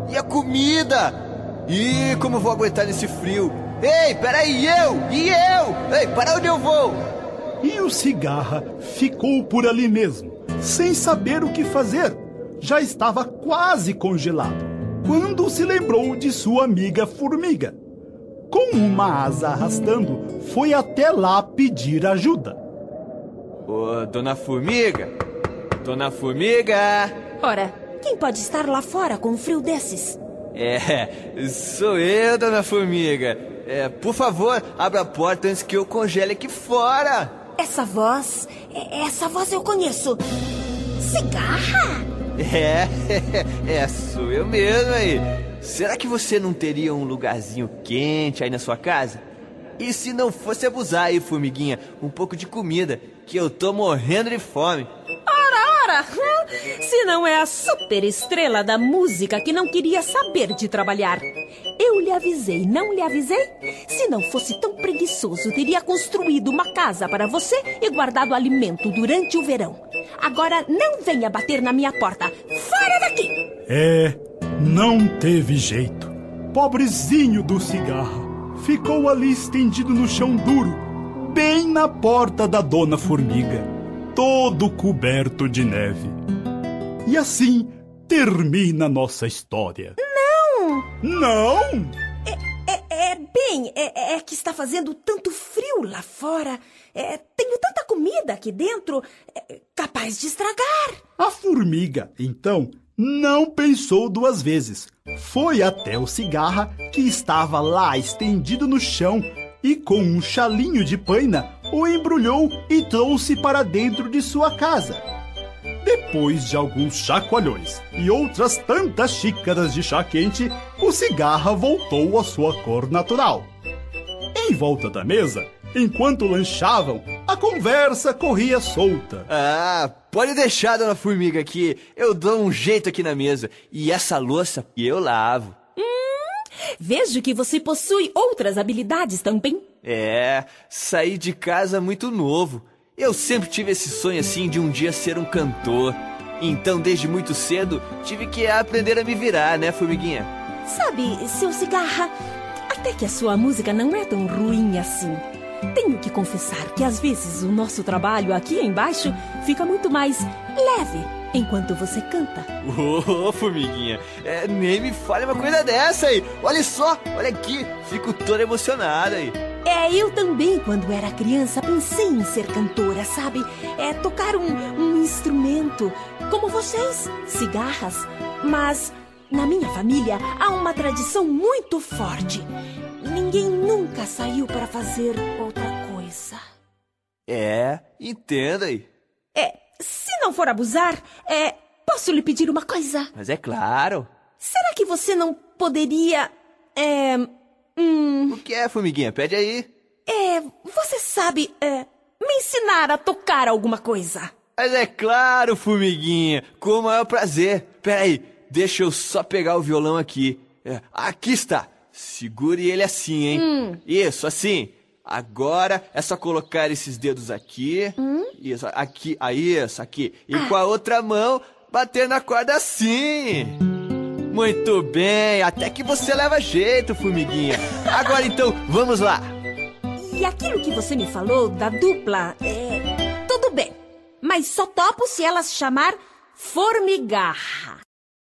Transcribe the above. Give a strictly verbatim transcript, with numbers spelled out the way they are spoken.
E a comida? Ih, como eu vou aguentar nesse frio? Ei, peraí, eu! E eu? Ei, para onde eu vou? E o Cigarra ficou por ali mesmo, sem saber o que fazer. Já estava quase congelado, quando se lembrou de sua amiga Formiga. Com uma asa arrastando, foi até lá pedir ajuda. Ô, Dona Formiga! Dona Formiga! Ora, quem pode estar lá fora com um frio desses? É, sou eu, Dona Formiga. É, por favor, abra a porta antes que eu congele aqui fora. Essa voz, essa voz eu conheço. Cigarra? É, é, sou eu mesmo aí. Será que você não teria um lugarzinho quente aí na sua casa? E se não fosse abusar aí, formiguinha, um pouco de comida, que eu tô morrendo de fome. Ora, ora! Se não é a super estrela da música que não queria saber de trabalhar. Eu lhe avisei, não lhe avisei? Se não fosse tão preguiçoso, teria construído uma casa para você e guardado alimento durante o verão. Agora não venha bater na minha porta. Fora daqui! É, não teve jeito. Pobrezinho do Cigarra ficou ali estendido no chão duro, bem na porta da Dona Formiga, todo coberto de neve. E assim termina nossa história. Não! Não? É, é, é bem, é, é que está fazendo tanto frio lá fora. É, tenho tanta comida aqui dentro, é, capaz de estragar. A formiga, então, não pensou duas vezes. Foi até o Cigarra, que estava lá estendido no chão, e com um chalinho de paina, o embrulhou e trouxe para dentro de sua casa. Depois de alguns chacoalhões e outras tantas xícaras de chá quente, o Cigarra voltou à sua cor natural. Em volta da mesa, enquanto lanchavam, a conversa corria solta. Ah, pode deixar, Dona Formiga, aqui. Eu dou um jeito aqui na mesa. E essa louça eu lavo. Hum, vejo que você possui outras habilidades também. É, saí de casa muito novo. Eu sempre tive esse sonho assim de um dia ser um cantor. Então, desde muito cedo, tive que aprender a me virar, né, formiguinha? Sabe, seu Cigarra, até que a sua música não é tão ruim assim. Tenho que confessar que às vezes o nosso trabalho aqui embaixo fica muito mais leve enquanto você canta. Ô, oh, formiguinha, é, nem me fale uma coisa dessa aí. Olha só, olha aqui, fico toda emocionada aí. É, eu também, quando era criança, pensei em ser cantora, sabe? É, tocar um, um instrumento, como vocês, cigarras. Mas na minha família há uma tradição muito forte. Ninguém nunca saiu para fazer outra coisa. É, entenda aí. É, se não for abusar, é, posso lhe pedir uma coisa? Mas é claro. Será que você não poderia, é... Hum, o que é, formiguinha? Pede aí. É, você sabe, é, me ensinar a tocar alguma coisa. Mas é claro, formiguinha, com o maior prazer. Peraí, deixa eu só pegar o violão aqui. É, aqui está. Segure ele assim, hein? Hum. Isso, assim. Agora é só colocar esses dedos aqui. Hum? Isso, aqui, aí, isso, aqui. E ah. com a outra mão, bater na corda assim. Muito bem, até que você leva jeito, formiguinha. Agora então, vamos lá. E aquilo que você me falou da dupla, é... tudo bem. Mas só topo se ela se chamar Formigarra.